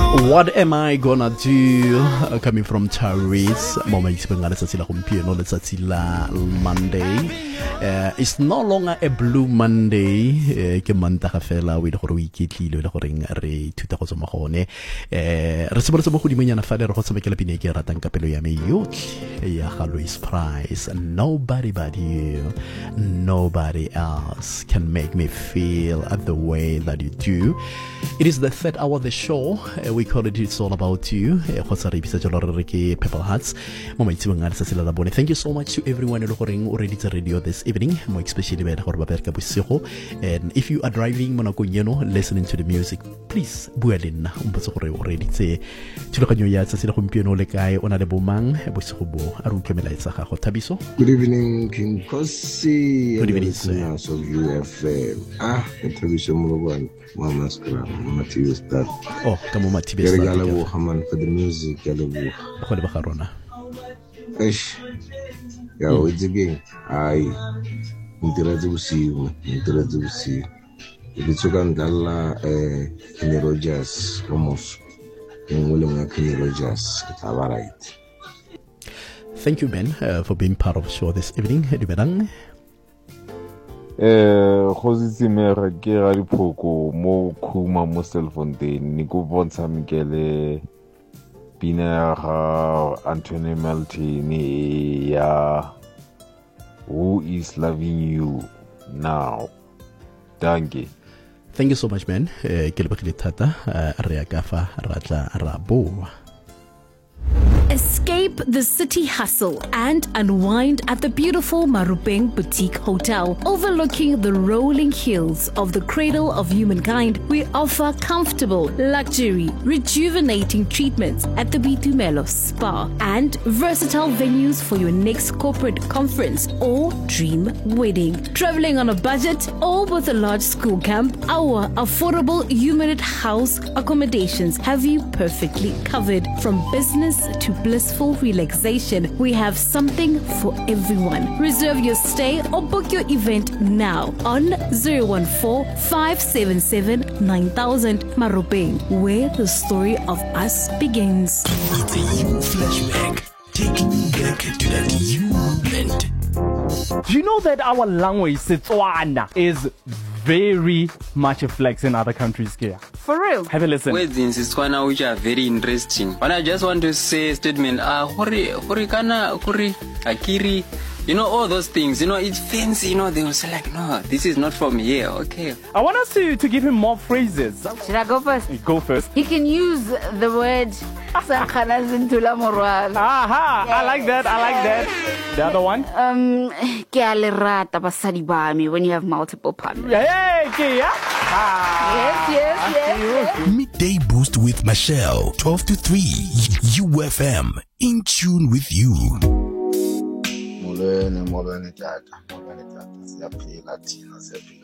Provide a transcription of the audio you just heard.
What am I gonna do? Coming from Tyrese. Monday. It's no longer a blue Monday. Ke mantaga fela we le gore o iketlile le goreng re thuta go tsoma gone. Re se botse mo godimonyana fa le re go tshamekela pine ke ratang ka pelo ya me yotlhe ya ga Louis Price. Nobody but you, nobody else can make me feel the way that you do. It is the third hour of the show. We call it It's All About You. Purple Hearts. Thank you so much to everyone who already to radio this evening. More especially and if you are driving, listening to the music, please buelin already say Good evening, King Kosi. Good evening, sir. So UFM. Mama's Club, Matthew Start. Oh, come on, Matthew Start. Haman for the music. Yeah, it's again. Interazusi. It's again Gala Kenny Rogers, almost. And William Kenny Rogers. It's all right. Thank you, Ben, for being part of the show this evening. Khositse mere ke ga dipoko mo khuma mo Cellfontaine ni go bontsha mekele pina ya ga Anthony Melton ya Who Is Loving You Now. Thank you so much, Ben. Ke lebakile thata re ya ka fa ratla rabo. Escape the city hustle and unwind at the beautiful Marupeng Boutique Hotel. Overlooking the rolling hills of the cradle of humankind, we offer comfortable, luxury, rejuvenating treatments at the Bitumelo Spa and versatile venues for your next corporate conference or dream wedding. Traveling on a budget or with a large school camp, our affordable Humanit House accommodations have you perfectly covered. From business to blissful relaxation, we have something for everyone. Reserve your stay or book your event now on 014-577-9000 Marupeng, where the story of us begins. It's a you flashback. Taking you back to that you moment. Do you know that our language, Setswana, is very much a flex in other countries here? For real? Have a listen. Words in Setswana which are very interesting. But I just want to say a statement. Hori kana, hori akiri. You know, all those things, it's fancy, they will say like, no, this is not from here, okay. I want us to give him more phrases. Should I go first? Go first. He can use the word Sankana Zintula Moral. Aha, yes. I like that. The other one? When you have multiple partners. Yes. Midday Boost with Michelle, 12 to 3, UFM, in tune with you. Molweni tata, siyaphila thina, siyaphila.